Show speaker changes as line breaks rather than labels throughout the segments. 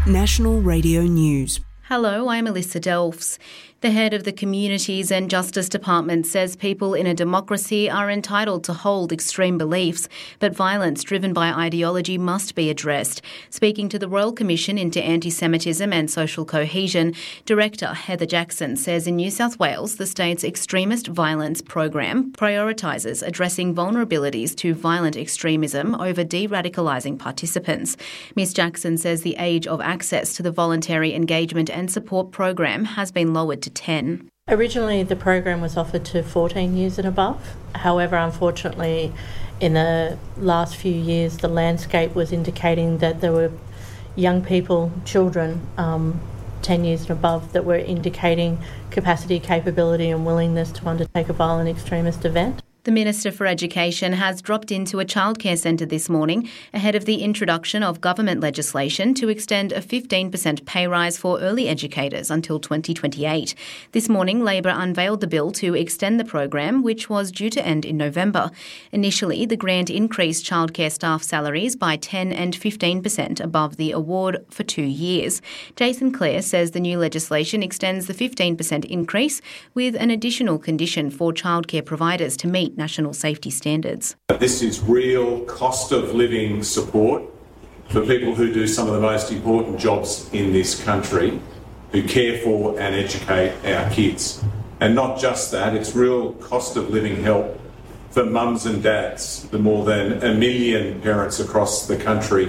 National Radio News.
Hello, I'm Alyssa Delfs. The head of the Communities and Justice Department says people in a democracy are entitled to hold extreme beliefs, but violence driven by ideology must be addressed. Speaking to the Royal Commission into Anti-Semitism and Social Cohesion, Director Heather Jackson says in New South Wales, the state's extremist violence program prioritises addressing vulnerabilities to violent extremism over de-radicalising participants. Ms Jackson says the age of access to the voluntary engagement and support program has been lowered to 10.
Originally, the program was offered to 14 years and above. However, unfortunately, in the last few years, the landscape was indicating that there were young people, children, 10 years and above, that were indicating capacity, capability and willingness to undertake a violent extremist event.
The Minister for Education has dropped into a childcare centre this morning ahead of the introduction of government legislation to extend a 15% pay rise for early educators until 2028. This morning, Labor unveiled the bill to extend the program, which was due to end in November. Initially, the grant increased childcare staff salaries by 10 and 15% above the award for 2 years. Jason Clare says the new legislation extends the 15% increase with an additional condition for childcare providers to meet national safety standards.
This is real cost of living support for people who do some of the most important jobs in this country, who care for and educate our kids. And not just that, it's real cost of living help for mums and dads, the more than 1 million parents across the country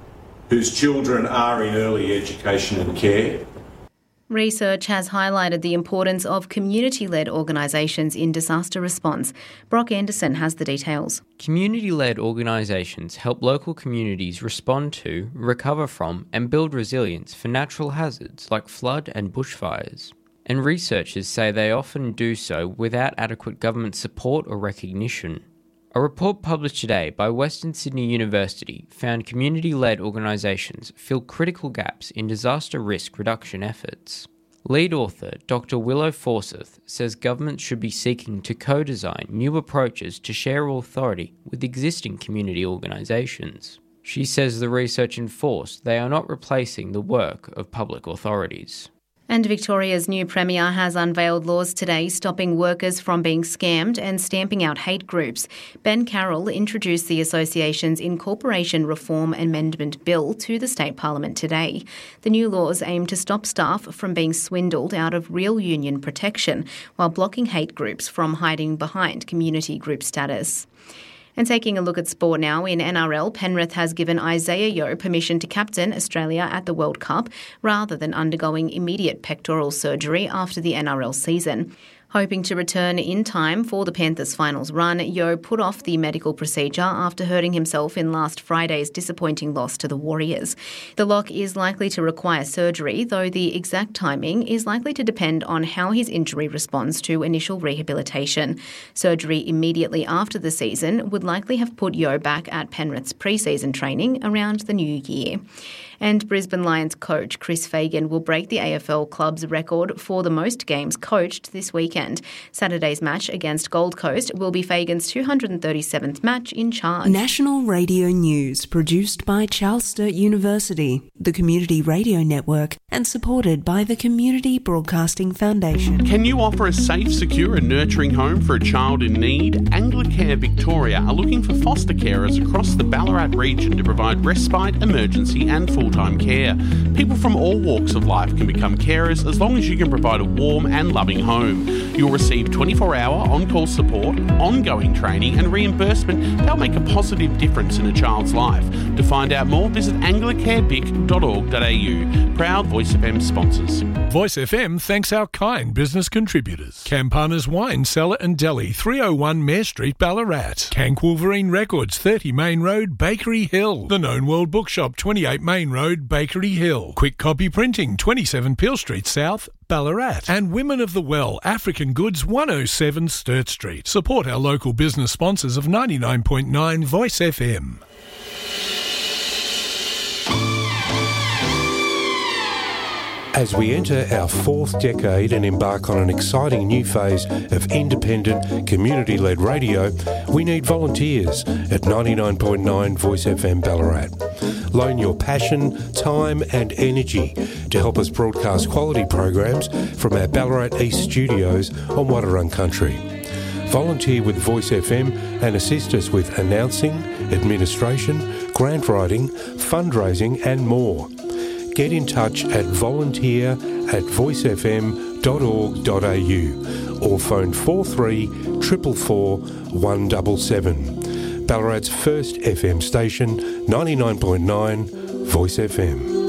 whose children are in early education and care.
Research has highlighted the importance of community-led organisations in disaster response. Brock Anderson has the details.
Community-led organisations help local communities respond to, recover from and build resilience for natural hazards like flood and bushfires. And researchers say they often do so without adequate government support or recognition. A report published today by Western Sydney University found community-led organisations fill critical gaps in disaster risk reduction efforts. Lead author Dr. Willow Forsyth says governments should be seeking to co-design new approaches to share authority with existing community organisations. She says the research enforced they are not replacing the work of public authorities.
And Victoria's new Premier has unveiled laws today stopping workers from being scammed and stamping out hate groups. Ben Carroll introduced the association's Incorporation Reform Amendment Bill to the State Parliament today. The new laws aim to stop staff from being swindled out of real union protection while blocking hate groups from hiding behind community group status. And taking a look at sport now, in NRL, Penrith has given Isaiah Yeo permission to captain Australia at the World Cup rather than undergoing immediate pectoral surgery after the NRL season. Hoping to return in time for the Panthers' finals run, Yeo put off the medical procedure after hurting himself in last Friday's disappointing loss to the Warriors. The lock is likely to require surgery, though the exact timing is likely to depend on how his injury responds to initial rehabilitation. Surgery immediately after the season would likely have put Yeo back at Penrith's pre-season training around the new year. And Brisbane Lions coach Chris Fagan will break the AFL club's record for the most games coached this weekend. Saturday's match against Gold Coast will be Fagan's 237th match in charge.
National Radio News, produced by Charles Sturt University, the Community Radio Network, and supported by the Community Broadcasting Foundation.
Can you offer a safe, secure and nurturing home for a child in need? Anglicare Victoria are looking for foster carers across the Ballarat region to provide respite, emergency and full-time care. People from all walks of life can become carers as long as you can provide a warm and loving home. You'll receive 24-hour on-call support, ongoing training and reimbursement that'll make a positive difference in a child's life. To find out more, visit anglicarevic.org.au. Proud Voice FM sponsors.
Voice FM thanks our kind business contributors. Campana's Wine Cellar and Deli, 301 Mare Street, Ballarat. Cank Wolverine Records, 30 Main Road, Bakery Hill. The Known World Bookshop, 28 Main Road, Bakery Hill. Quick Copy Printing, 27 Peel Street South, Ballarat. And Women of the Well, African Goods, 107 Sturt Street. Support our local business sponsors of 99.9 Voice FM.
As we enter our fourth decade and embark on an exciting new phase of independent, community-led radio, we need volunteers at 99.9 Voice FM Ballarat. Loan your passion, time and energy to help us broadcast quality programs from our Ballarat East studios on Wadawurrung Country. Volunteer with Voice FM and assist us with announcing, administration, grant writing, fundraising and more. Get in touch at volunteer@voicefm.org.au or phone 43 444 177. Ballarat's first FM station, 99.9 Voice FM.